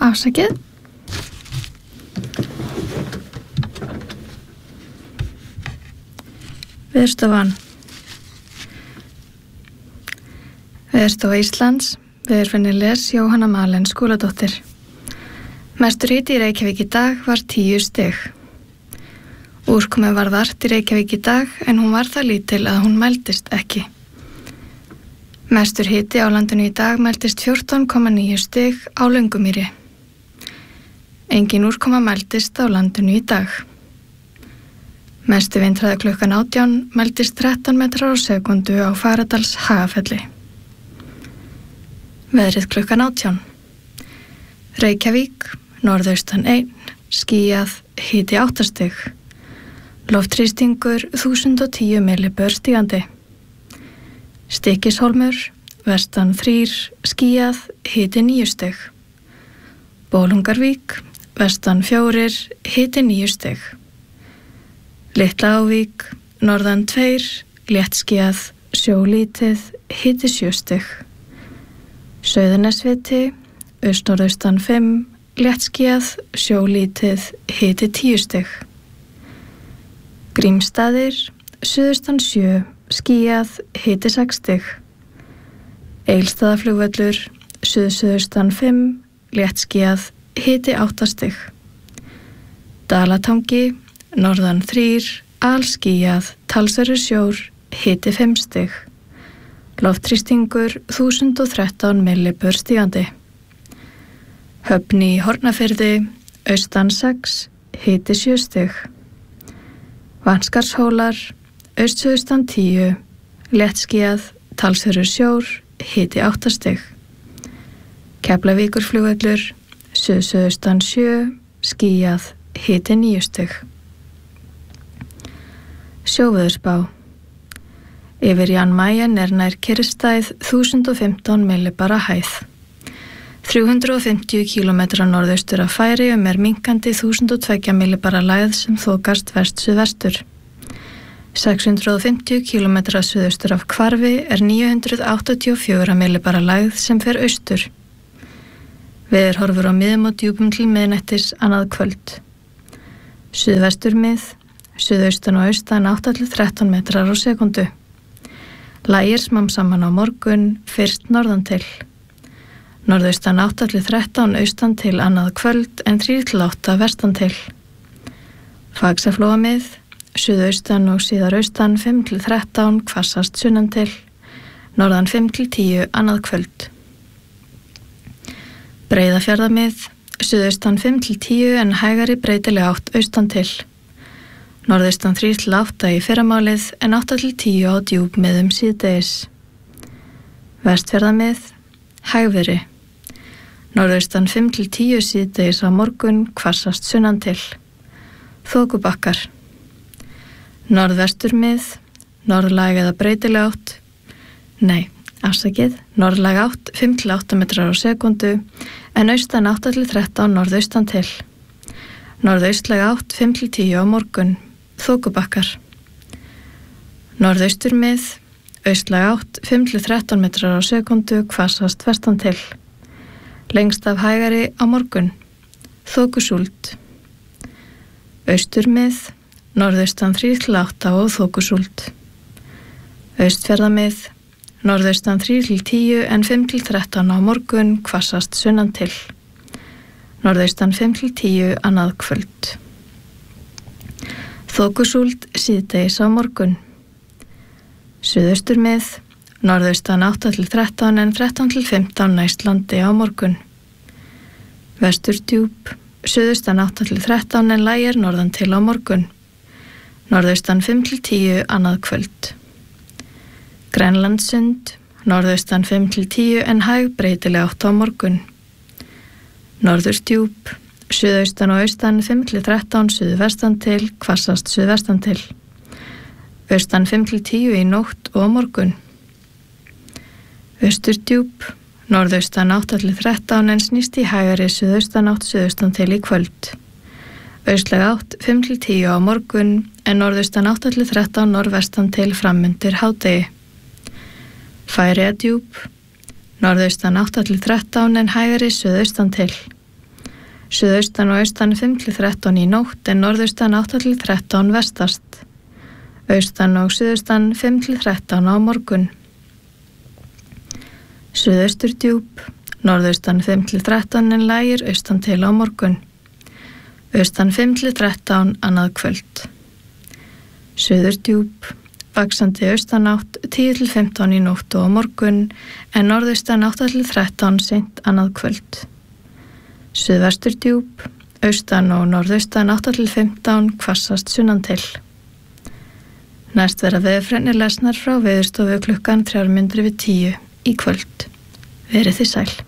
Afsakið. Veðurstofan. Veðurstofa Íslands, veðurfræðingur Jóhanna Malen Skúladóttir. Mestur hiti í Reykjavík í dag var 10 stig. Úrkomu var vart í Reykjavík í dag en hún var það lítil að hún mældist ekki. Mestur hiti á landinu í dag mældist 14,9 stig á Löngumýri. Engin úrkoma mældist á landinu í dag. Mestu vindhraði klukkan 18 mældist 13 metrar á sekundu á Fagradals Hagafelli. Veðrið klukkan 18. Reykjavík, norðaustan 1, skýjað, hiti 8 stig. Loftþrýstingur 1010 millibör stígandi. Stykkishólmur, vestan 3, skýjað, hiti 9 stig. Bolungarvík, vestan 4, hiti 9 stig. Litla Ávík, norðan 2, léttskýjað, sjólítið, hiti 7 stig. Sauðanesviti, austnorðaustan 5, léttskýjað, sjólítið, hiti 10 stig. Grímsstaðir, suðaustan 7, skýjað, hiti 6 stig. Egilsstaðaflugvöllur, suðaustan 5, léttskýjað, hiti 8 stig. Dalatangi, norðan 3, alskýjað, talsverður sjór, hiti 5 stig. Loftþrýstingur 1013 millibör stígandi. Höfn í Hornafirði, austan 6, hiti 7 stig. Vanskarshólar, austsuðaustan 10, léttskýjað, talsverður sjór, hiti 8 stig. Keflavíkurflugvöllur, suðsuðaustan 7, skýjað, hiti 9 stig. Sjóveðurspá. Yfir Jan Mayen nær kyrrstæð 1015 millibara hæð. 350 km norðaustur af Færeyjum minkandi 1002 millibara lægð sem þokast vest-suðvestur. 650 km suðaustur af Hvarfi 984 millibara lægð sem fer austur. Veður horfur á miðum og djúpum til miðnættis annað kvöld. Suðvestur mið, suðaustan og austan 8-13 metrar á sekundu. Lægir smám saman á morgun, fyrst norðan til. Norðaustan 8-13 austan til annað kvöld en 3-8 vestan til. Faxaflóamið, suðaustan og síðar austan 5-13 hvassast sunnan til. Norðan 5-10 annað kvöld. Breiðafjarðamið, suðaustan 5-10 en hægari breytileg átt austan til. Norðaustan 3-8 í fyrramálið en 8-10 á djúpmiðum síðdegis. Vestfjarðamið, hægviðri. Norðaustan 5-10 síðdegis á morgun, hvassast sunnan til. Þokubakkar. Norðvesturmið, norðlæg eða breytileg átt. Norðlæg átt 5-8 metrar á sekundu en austan 8-13 norðaustan til. Norðaustlæg átt 5-10 á morgun. Þokubakkar. Norðausturmið, austlæg átt 5-13 metrar á sekundu, hvassast vestan til. Lengst af hægari á morgun. Þokusúld. Austurmið, norðaustan 3-8 og þokusúld. Austfjarðamið, norðaustan 3-10 en 5-13 á morgun, hvassast sunnan til. Norðaustan 5-10 annað kvöld. Þokusúld síðdegis á morgun. Suðausturmið, norðaustan 8-13 en 13-15 næst landi á morgun. Vesturdjúp, suðaustan 8-13 en lægir norðan til á morgun. Norðaustan 5-10 annað kvöld. Grænlandssund, norðaustan 5-10 en hæg breytileg átt á morgun. Norðurdjúp, suðaustan og austan 5-13 suðvestan til, hvassast suðvestan til. Austan 5-10 í nótt og morgun. Austurdjúp, norðaustan 8-13 en snýst í hægari suðaustan átt suðaustan til í kvöld. Austlæg átt 5-10 á morgun en norðaustan 8-13 norðvestan til framundir hádegi. Færeyjadjúp, norðaustan 8-13 en hægari suðaustan til. Suðaustan og austan 5-13 í nótt en norðaustan 8-13 vestast. Austan og suðaustan 5-13 á morgun. Suðaustur djúp, norðaustan 5-13 en lægir austan til á morgun. Austan 5-13 annað kvöld. Suður djúp, vaxandi austanátt 10-15 í nótt og á morgun en norðaustan 8-13 seint annað kvöld. Suðvestur djúp, austan og norðaustan 8-15 hvassast sunnan til. Næst verða veðurfregnir lesnar frá Veðurstofu klukkan 9:03 í kvöld. Verið þið sæl.